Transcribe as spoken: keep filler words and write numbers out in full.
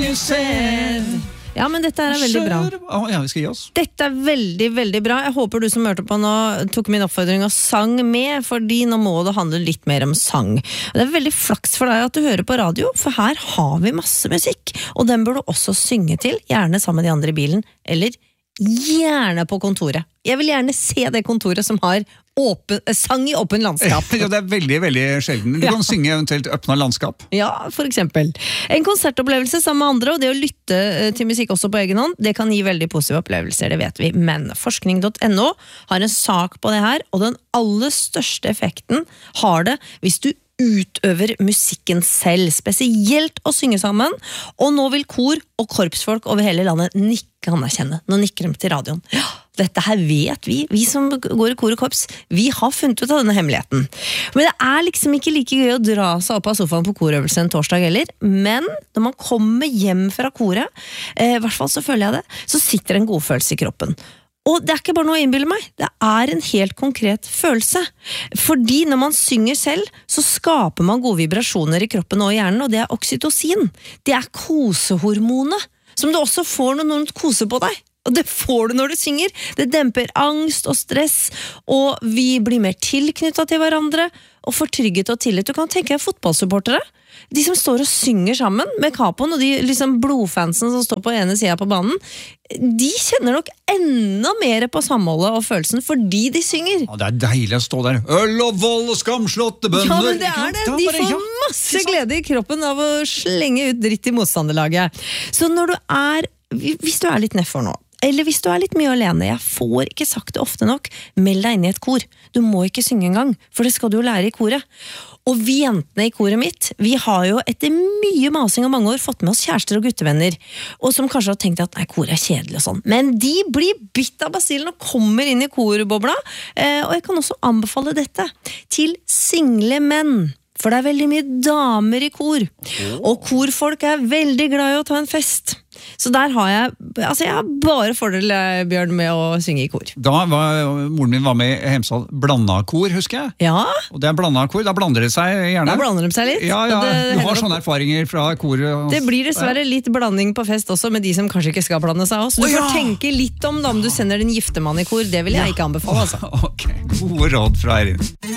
you said. Ja, men dette er veldig bra. Ja, vi skal gi oss. Dette er veldig, veldig bra. Jeg håper du som hørte på nå tok min oppfordring og sang med, fordi nå må det handle litt mer om sang. Det er veldig flaks for deg at du hører på radio, for her har vi masse musikk, og den bør du også synge til, gjerne sammen med de andre i bilen, eller gjerne på kontoret. Jeg vil gjerne se det kontoret som har åpen, sang i åpen landskap. Ja, det er veldig, veldig sjelden. Du kan ja. synge eventuelt åpna landskap. Ja, for eksempel. En konsertopplevelse sammen med andre, og det å lytte til musikk også på egen hånd, det kan gi veldig positive opplevelser, det vet vi. Men forskning punktum no har en sak på det her, og den aller største effekten har det hvis du utøver musikken selv, spesielt å synge sammen, og nå vil kor og korpsfolk over hele landet nikke anerkjenne. Nå nikker de til radioen. Ja, dette her vet vi, vi som går i kor og korps, vi har funnet ut av denne hemmeligheten. Men det er liksom ikke like gøy å dra seg opp av sofaen på korøvelse en torsdag heller, men når man kommer hjem fra koret, eh, i hvert fall så føler jeg det, så sitter en godfølelse i kroppen. Og det er ikke bare noe å innbille meg, det er en helt konkret følelse. Fordi når man synger selv, så skaper man gode vibrasjoner i kroppen og i hjernen, og det er oksytocin. Det er kosehormonet, som du også får når noen koser på deg. Og det får du når du synger. Det demper angst og stress, og vi blir mer tilknyttet til hverandre, og får trygghet og tillit. Du kan tenke deg fotballsupportere. De som står og synger sammen med Capon, og de liksom blodfansen som står på ene siden på banen, de kjenner nok enda mer på samholdet og følelsen fordi de synger. Ja, det er deilig å stå der. Øl og vold og skamslåtte bønner. Ja, men det er det. De får masse glede i kroppen av å slenge ut dritt i motstanderlaget. Så når du er, hvis du er litt nedfor nå, eller hvis du er litt mye alene, jeg får ikke sagt det ofte nok, meld deg inn i et kor. Du må ikke synge en gang, for det skal du jo lære i koret. Og vi jentene i koret mitt, vi har jo etter mye masing og mange år fått med oss kjærester og guttevenner, og som kanskje har tenkt at nei, kor er kjedelig og sånn. Men de blir bitt av basillen og kommer inn i korbobla, og jeg kan også anbefale dette til single menn. For det er veldig mye damer i kor, og korfolk er veldig glad i å ta en fest. Så der har jeg, altså jeg har bare fordel, Bjørn, med å synge i kor. Da var, moren min var med i Hemsedal blanda kor, husker jeg. Ja. Og det er blanda kor, da blander det seg gjerne. Da blander de seg litt. Ja, ja, det, du har sånne erfaringer fra kor. Og... Det blir dessverre litt blanding på fest også, med de som kanskje ikke skal blande seg også. Du får oh, ja. tenke litt om da, om du sender din giftemann i kor, det vil jeg ja. ikke anbefale. Altså. Ok, gode råd fra Eirin.